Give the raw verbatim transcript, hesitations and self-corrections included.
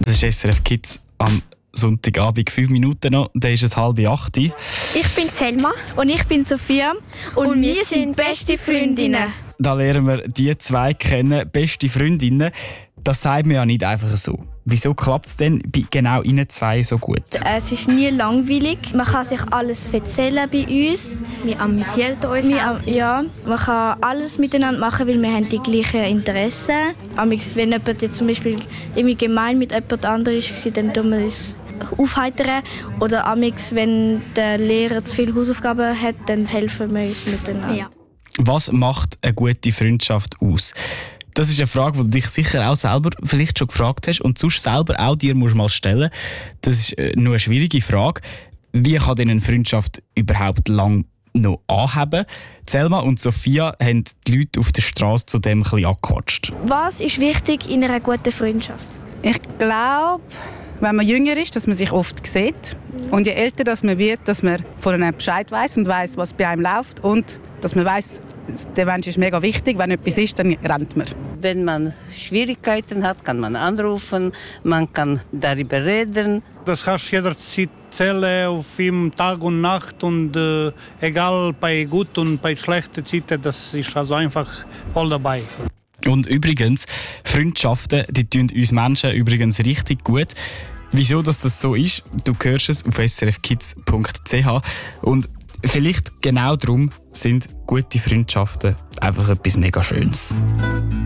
Das ist S R F Kids am Sonntagabend, fünf Minuten noch, dann ist es halb acht. Ich bin Selma. Und ich bin Sophia. Und, und wir sind beste Freundinnen. Da lernen wir die zwei kennen, beste Freundinnen. Das sagt man ja nicht einfach so. Wieso klappt es denn bei genau Ihnen zwei so gut? Es ist nie langweilig. Man kann sich alles erzählen bei uns. Wir amüsieren uns wir, ja, man kann alles miteinander machen, weil wir haben die gleichen Interessen. Wenn jemand jetzt zum Beispiel irgendwie gemein mit jemand anderem war, dann tun wir uns aufheitern. Oder wenn der Lehrer zu viele Hausaufgaben hat, dann helfen wir uns miteinander. Ja. Was macht eine gute Freundschaft aus? Das ist eine Frage, die du dich sicher auch selber vielleicht schon gefragt hast und sonst selber auch dir musst mal stellen. Das ist nur eine schwierige Frage. Wie kann denn eine Freundschaft überhaupt lang noch anheben? Selma und Sophia haben die Leute auf der Straße zu dem ein bisschen angequatscht. Was ist wichtig in einer guten Freundschaft? Ich glaube, wenn man jünger ist, dass man sich oft sieht. Und je älter dass man wird, dass man voneinander Bescheid weiss und weiss, was bei einem läuft. Und dass man weiss, der Mensch ist mega wichtig. Wenn etwas ist, dann rennt man. Wenn man Schwierigkeiten hat, kann man anrufen, man kann darüber reden. Das hast du jederzeit Zelle auf ihm Tag und Nacht und äh, egal bei gut und bei schlechten Zeiten, das ist also einfach voll dabei. Und übrigens, Freundschaften, die tun uns Menschen übrigens richtig gut. Wieso dass das so ist, du hörst es auf s r f kids punkt c h. Und vielleicht genau darum sind gute Freundschaften einfach etwas mega Schönes.